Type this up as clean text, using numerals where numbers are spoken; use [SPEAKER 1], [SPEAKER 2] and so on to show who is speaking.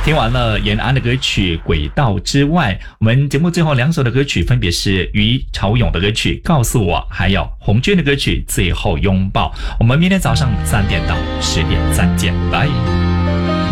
[SPEAKER 1] 听完了延安的歌曲《轨道之外》，我们节目最后2首的歌曲分别是于朝勇的歌曲《告诉我》，还有红军的歌曲《最后拥抱》。我们明天早上3点到10点再见，拜。